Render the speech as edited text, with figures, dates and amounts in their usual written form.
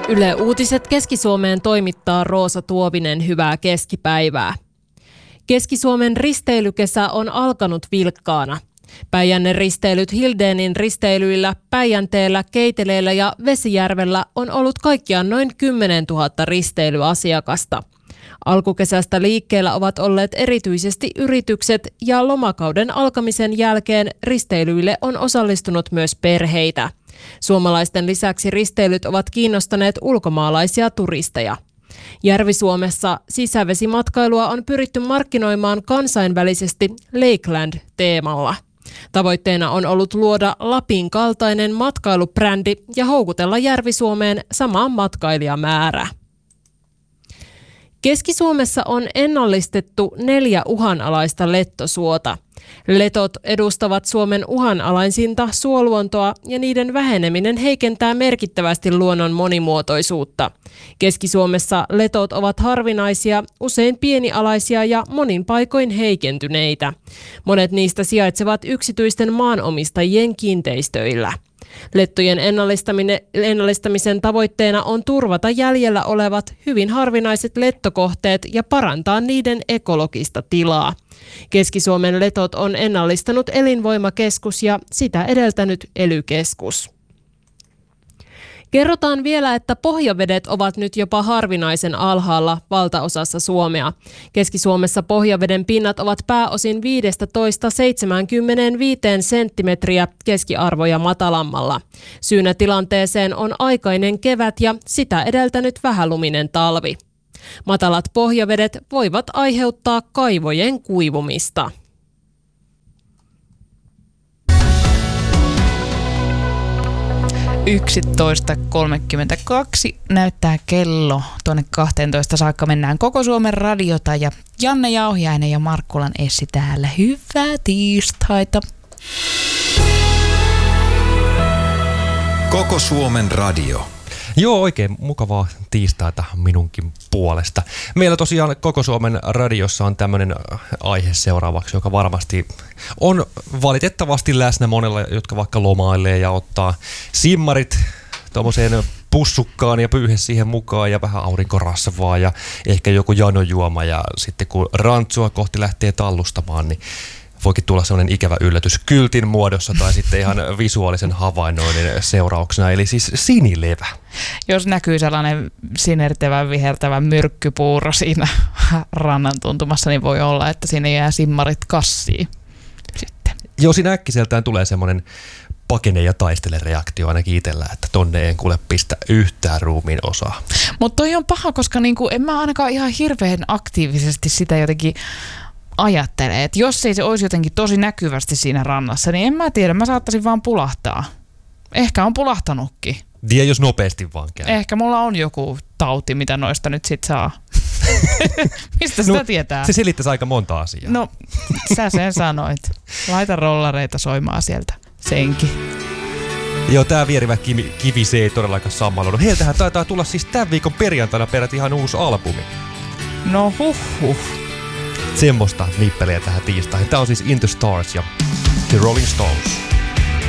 Yle Uutiset Keski-Suomeen toimittaa Roosa Tuovinen, hyvää keskipäivää. Keski-Suomen risteilykesä on alkanut vilkkaana. Päijänne risteilyt Hildeenin risteilyillä, Päijänteellä, Keiteleellä ja Vesijärvellä on ollut kaikkiaan noin 10 000 risteilyasiakasta. Alkukesästä liikkeellä ovat olleet erityisesti yritykset ja lomakauden alkamisen jälkeen risteilyille on osallistunut myös perheitä. Suomalaisten lisäksi risteilyt ovat kiinnostaneet ulkomaalaisia turisteja. Järvi-Suomessa sisävesimatkailua on pyritty markkinoimaan kansainvälisesti Lakeland-teemalla. Tavoitteena on ollut luoda Lapin kaltainen matkailubrändi ja houkutella Järvi-Suomeen sama matkailijamäärä. Keski-Suomessa on ennallistettu 4 uhanalaista lettosuota. Letot edustavat Suomen uhanalaisinta suoluontoa ja niiden väheneminen heikentää merkittävästi luonnon monimuotoisuutta. Keski-Suomessa letot ovat harvinaisia, usein pienialaisia ja monin paikoin heikentyneitä. Monet niistä sijaitsevat yksityisten maanomistajien kiinteistöillä. Lettojen ennallistamisen tavoitteena on turvata jäljellä olevat hyvin harvinaiset lettokohteet ja parantaa niiden ekologista tilaa. Keski-Suomen letot on ennallistanut Elinvoimakeskus ja sitä edeltänyt ELY-keskus. Kerrotaan vielä, että pohjavedet ovat nyt jopa harvinaisen alhaalla valtaosassa Suomea. Keski-Suomessa pohjaveden pinnat ovat pääosin 15–75 senttimetriä keskiarvoja matalammalla. Syynä tilanteeseen on aikainen kevät ja sitä edeltänyt vähäluminen talvi. Matalat pohjavedet voivat aiheuttaa kaivojen kuivumista. .32 näyttää kello. Tuonne 12 saakka mennään koko Suomen radiota ja Janne Jauhiainen ja Markkulan Essi täällä. Hyvää tiistaita. Koko Suomen radio. Joo, oikein mukavaa tiistaita minunkin puolesta. Meillä tosiaan Koko Suomen radiossa on tämmöinen aihe seuraavaksi, joka varmasti on valitettavasti läsnä monella, jotka vaikka lomailee ja ottaa simmarit tuommoiseen pussukkaan ja pyyhe siihen mukaan ja vähän aurinkorasvaa ja ehkä joku janojuoma ja sitten kun rantsua kohti lähtee tallustamaan, niin voikin tulla sellainen ikävä yllätys kyltin muodossa tai sitten ihan visuaalisen havainnoinnin seurauksena, eli siis sinilevä. Jos näkyy sellainen sinertävä, vihertävä myrkkypuuro siinä rannan tuntumassa, niin voi olla, että siinä jää simmarit kassiin sitten. Joo, siinä äkkiseltään tulee semmoinen pakene ja taistele reaktio ainakin itsellä, että tonne en kuule pistä yhtään ruumiin osaa. Mutta toi on paha, koska niinku en mä ainakaan ihan hirveän aktiivisesti sitä jotenkin ajattelee, että jos ei se olisi jotenkin tosi näkyvästi siinä rannassa, niin en mä tiedä, mä saattaisin vaan pulahtaa. Ehkä on pulahtanutkin. Tiedä, jos nopeasti vaan käy. Ehkä mulla on joku tauti, mitä noista nyt sit saa. Mistä sitä tietää? Se selittäisi aika monta asiaa. No, sä sen sanoit. Laita rollareita soimaan sieltä senkin. Joo, tää vierivä kivi se ei todellakaan sammaloidu. Heiltähän taitaa tulla siis tämän viikon perjantaina peräti ihan uusi albumi. No Semmoista nippeliä tähän tiistaihin. Tää on siis In the Stars ja The Rolling Stones.